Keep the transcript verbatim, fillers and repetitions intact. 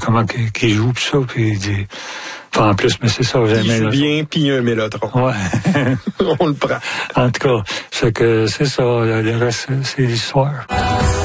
comment qu'il, qu'il joue, pis ça, puis il dit... Enfin, en plus, mais c'est ça, j'aime. Il joue bien, puis un mélotron. Ouais. On le prend. En tout cas, c'est que c'est ça, le reste, c'est l'histoire.